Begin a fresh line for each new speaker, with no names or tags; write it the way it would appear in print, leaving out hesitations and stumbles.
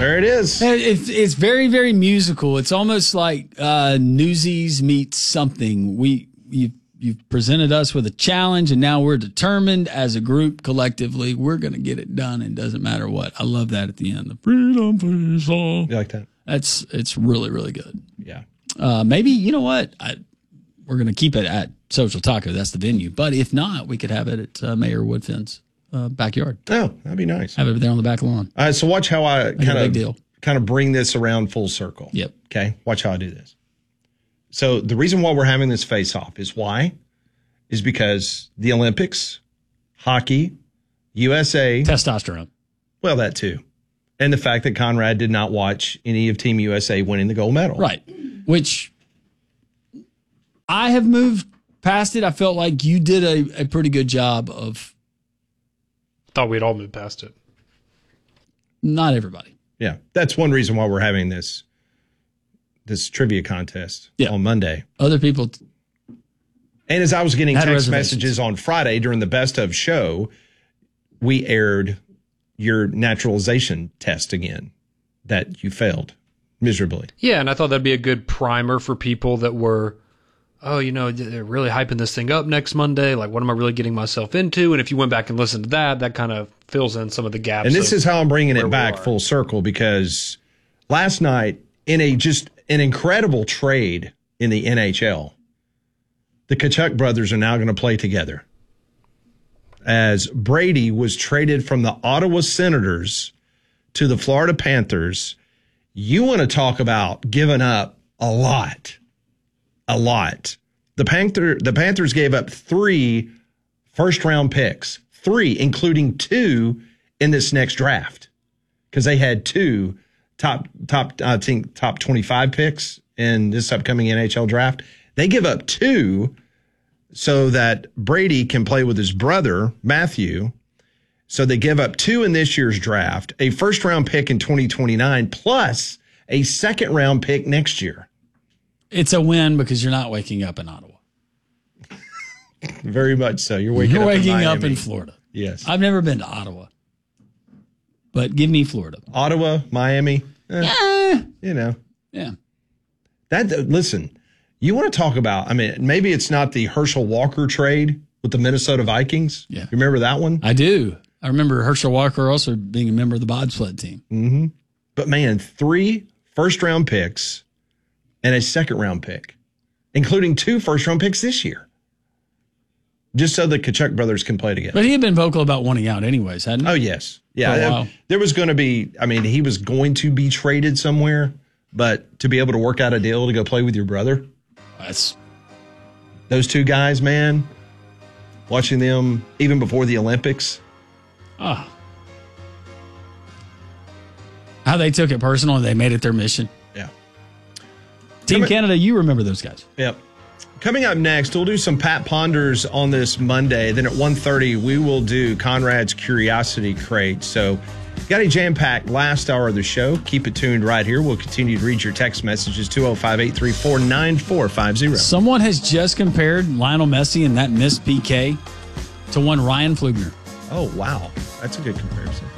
There it is.
It's very, very musical. It's almost like Newsies meets something. You've presented us with a challenge, and now we're determined as a group, collectively, we're going to get it done. It doesn't matter what. I love that at the end. The freedom for song.
You like that?
It's really, really good.
Yeah.
Maybe, you know what? We're going to keep it at Social Taco. That's the venue. But if not, we could have it at Mayor Woodfin's backyard.
Oh, that'd be nice.
Have it there on the back lawn.
All right, so watch how I kind of bring this around full circle.
Yep.
Okay, watch how I do this. So the reason why we're having this face-off is because the Olympics, hockey, USA.
Testosterone.
Well, that too. And the fact that Conrad did not watch any of Team USA winning the gold medal.
Right. Which I have moved past it. I felt like you did a pretty good job of.
Thought we'd all moved past it.
Not everybody.
Yeah. That's one reason why we're having this trivia contest on Monday.
Other people.
And as I was getting text messages on Friday during the Best of show, we aired your naturalization test again that you failed miserably.
Yeah, and I thought that'd be a good primer for people that were, they're really hyping this thing up next Monday. Like, what am I really getting myself into? And if you went back and listened to that kind of fills in some of the gaps.
And this is how I'm bringing it back full circle, because last night, in an incredible trade in the NHL, the Tkachuk brothers are now going to play together. As Brady was traded from the Ottawa Senators to the Florida Panthers, you want to talk about giving up a lot. A lot. The Panthers gave up 3 first-round picks, 3, including 2 in this next draft, because they had 2 top 25 picks in this upcoming NHL draft. They give up 2 so that Brady can play with his brother, Matthew. So they give up 2 in this year's draft, a first-round pick in 2029, plus a second-round pick next year.
It's a win because you're not waking up in Ottawa.
Very much so. You're waking
up in Florida.
Yes.
I've never been to Ottawa, but give me Florida.
Ottawa, Miami.
Yeah.
Yeah. Listen, you want to talk about, maybe it's not the Herschel Walker trade with the Minnesota Vikings.
Yeah.
You remember that one?
I do. I remember Herschel Walker also being a member of the bobsled team.
Mm-hmm. But man, 3 first-round picks and a second-round pick, including 2 first-round picks this year, just so the Tkachuk brothers can play together.
But he had been vocal about wanting out anyways, hadn't he?
Oh, yes. Yeah. There was going to be, he was going to be traded somewhere, but to be able to work out a deal to go play with your brother. Those 2 guys, man, watching them even before the Olympics.
Oh. How they took it personal and they made it their mission.
Yeah.
Team Canada, you remember those guys.
Yep. Coming up next, we'll do some Pat Ponders on this Monday. Then at 1:30, we will do Conrad's Curiosity Crate. So got a jam-packed last hour of the show. Keep it tuned right here. We'll continue to read your text messages, 205-834-9450.
Someone has just compared Lionel Messi and that missed PK to one Ryan Flugner.
Oh, wow. That's a good comparison.